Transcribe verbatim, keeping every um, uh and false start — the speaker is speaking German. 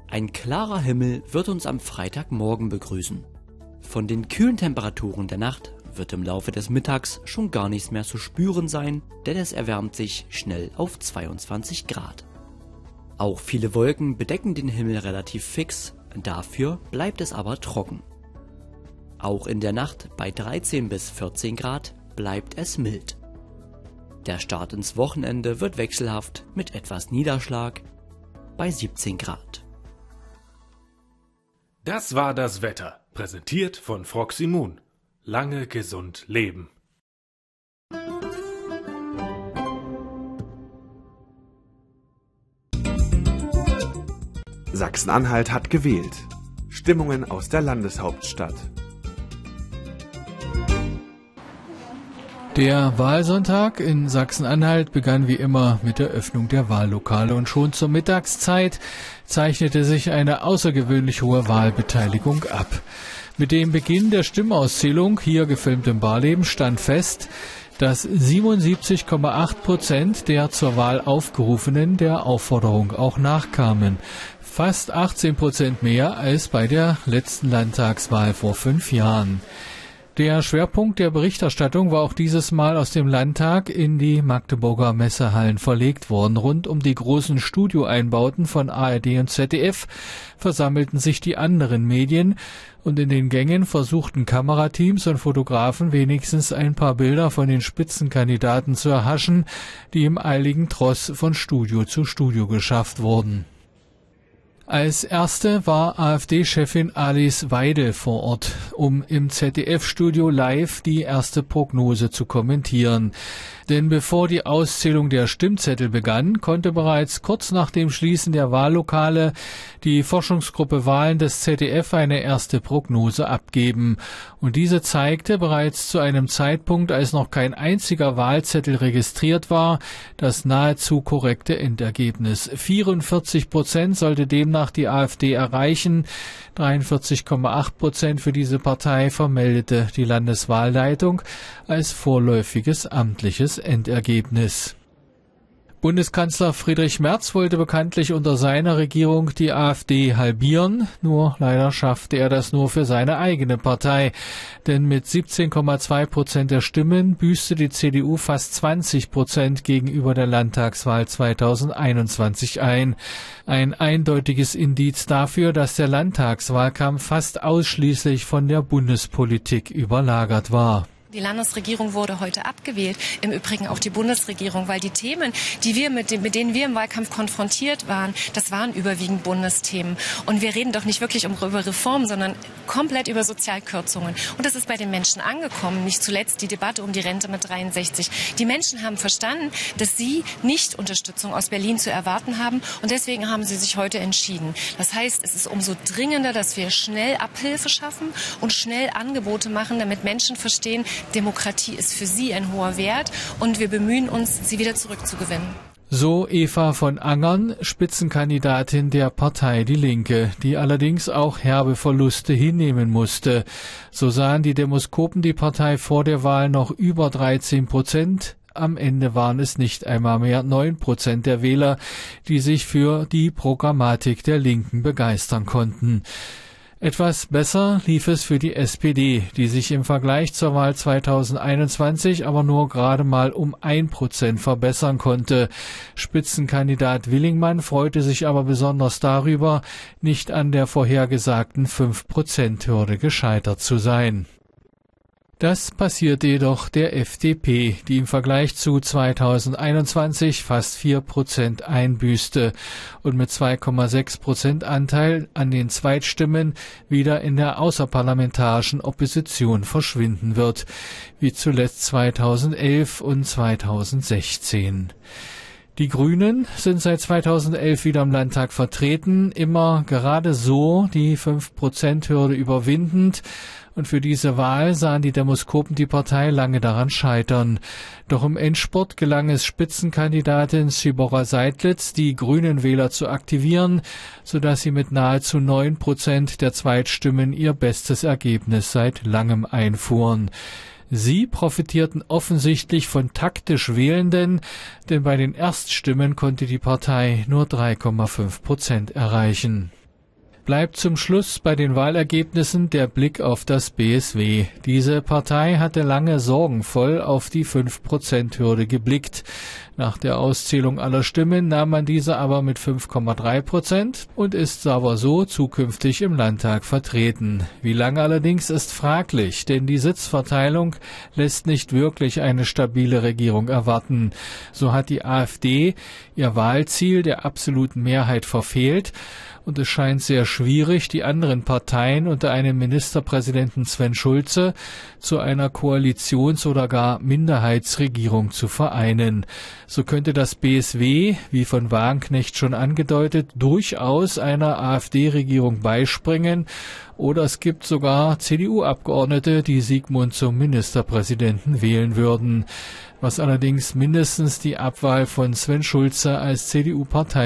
Ein klarer Himmel wird uns am Freitagmorgen begrüßen. Von den kühlen Temperaturen der Nacht wird im Laufe des Mittags schon gar nichts mehr zu spüren sein, denn es erwärmt sich schnell auf zweiundzwanzig Grad. Auch viele Wolken bedecken den Himmel relativ fix, dafür bleibt es aber trocken. Auch in der Nacht bei dreizehn bis vierzehn Grad bleibt es mild. Der Start ins Wochenende wird wechselhaft mit etwas Niederschlag bei siebzehn Grad. Das war das Wetter, präsentiert von Froximun. Lange gesund leben. Sachsen-Anhalt hat gewählt. Stimmungen aus der Landeshauptstadt. Der Wahlsonntag in Sachsen-Anhalt begann wie immer mit der Öffnung der Wahllokale und schon zur Mittagszeit zeichnete sich eine außergewöhnlich hohe Wahlbeteiligung ab. Mit dem Beginn der Stimmauszählung, hier gefilmt im Barleben, stand fest, dass siebenundsiebzig Komma acht Prozent der zur Wahl Aufgerufenen der Aufforderung auch nachkamen. Fast achtzehn Prozent mehr als bei der letzten Landtagswahl vor fünf Jahren. Der Schwerpunkt der Berichterstattung war auch dieses Mal aus dem Landtag in die Magdeburger Messehallen verlegt worden. Rund um die großen Studioeinbauten von A R D und Z D F versammelten sich die anderen Medien und in den Gängen versuchten Kamerateams und Fotografen wenigstens ein paar Bilder von den Spitzenkandidaten zu erhaschen, die im eiligen Tross von Studio zu Studio geschafft wurden. Als erste war AfD-Chefin Alice Weidel vor Ort, um im Z D F-Studio live die erste Prognose zu kommentieren. Denn bevor die Auszählung der Stimmzettel begann, konnte bereits kurz nach dem Schließen der Wahllokale die Forschungsgruppe Wahlen des Z D F eine erste Prognose abgeben. Und diese zeigte bereits zu einem Zeitpunkt, als noch kein einziger Wahlzettel registriert war, das nahezu korrekte Endergebnis. vierundvierzig Prozent sollte demnach die AfD erreichen. dreiundvierzig Komma acht Prozent für diese Partei vermeldete die Landeswahlleitung als vorläufiges amtliches Endergebnis. Bundeskanzler Friedrich Merz wollte bekanntlich unter seiner Regierung die AfD halbieren, nur leider schaffte er das nur für seine eigene Partei, denn mit siebzehn Komma zwei Prozent der Stimmen büßte die C D U fast zwanzig Prozent gegenüber der Landtagswahl zweitausendeinundzwanzig ein. Ein eindeutiges Indiz dafür, dass der Landtagswahlkampf fast ausschließlich von der Bundespolitik überlagert war. Die Landesregierung wurde heute abgewählt, im Übrigen auch die Bundesregierung, weil die Themen, die wir mit, den, mit denen wir im Wahlkampf konfrontiert waren, das waren überwiegend Bundesthemen. Und wir reden doch nicht wirklich um, über Reformen, sondern komplett über Sozialkürzungen. Und das ist bei den Menschen angekommen, nicht zuletzt die Debatte um die Rente mit dreiundsechzig. Die Menschen haben verstanden, dass sie nicht Unterstützung aus Berlin zu erwarten haben und deswegen haben sie sich heute entschieden. Das heißt, es ist umso dringender, dass wir schnell Abhilfe schaffen und schnell Angebote machen, damit Menschen verstehen, Demokratie ist für sie ein hoher Wert und wir bemühen uns, sie wieder zurückzugewinnen. So Eva von Angern, Spitzenkandidatin der Partei Die Linke, die allerdings auch herbe Verluste hinnehmen musste. So sahen die Demoskopen die Partei vor der Wahl noch über dreizehn Prozent. Am Ende waren es nicht einmal mehr neun Prozent der Wähler, die sich für die Programmatik der Linken begeistern konnten. Etwas besser lief es für die S P D, die sich im Vergleich zur Wahl zweitausendeinundzwanzig aber nur gerade mal um ein Prozent verbessern konnte. Spitzenkandidat Willingmann freute sich aber besonders darüber, nicht an der vorhergesagten fünf Prozent Hürde gescheitert zu sein. Das passierte jedoch der F D P, die im Vergleich zu zweitausendeinundzwanzig fast vier Prozent einbüßte und mit zwei Komma sechs Prozent Anteil an den Zweitstimmen wieder in der außerparlamentarischen Opposition verschwinden wird, wie zuletzt zweitausendelf und zweitausendsechzehn. Die Grünen sind seit zweitausendelf wieder im Landtag vertreten, immer gerade so die fünf Prozent Hürde überwindend. Und für diese Wahl sahen die Demoskopen die Partei lange daran scheitern. Doch im Endspurt gelang es Spitzenkandidatin Sibora Seidlitz, die grünen Wähler zu aktivieren, sodass sie mit nahezu neun Prozent der Zweitstimmen ihr bestes Ergebnis seit langem einfuhren. Sie profitierten offensichtlich von taktisch Wählenden, denn bei den Erststimmen konnte die Partei nur drei Komma fünf Prozent erreichen. Bleibt zum Schluss bei den Wahlergebnissen der Blick auf das B S W. Diese Partei hatte lange sorgenvoll auf die fünf Prozent Hürde geblickt. Nach der Auszählung aller Stimmen nahm man diese aber mit fünf Komma drei Prozent und ist sauber so zukünftig im Landtag vertreten. Wie lange allerdings ist fraglich, denn die Sitzverteilung lässt nicht wirklich eine stabile Regierung erwarten. So hat die AfD ihr Wahlziel der absoluten Mehrheit verfehlt. Und es scheint sehr schwierig, die anderen Parteien unter einem Ministerpräsidenten Sven Schulze zu einer Koalitions- oder gar Minderheitsregierung zu vereinen. So könnte das B S W, wie von Wagenknecht schon angedeutet, durchaus einer AfD-Regierung beispringen. Oder es gibt sogar C D U-Abgeordnete, die Sigmund zum Ministerpräsidenten wählen würden. Was allerdings mindestens die Abwahl von Sven Schulze als C D U-Partei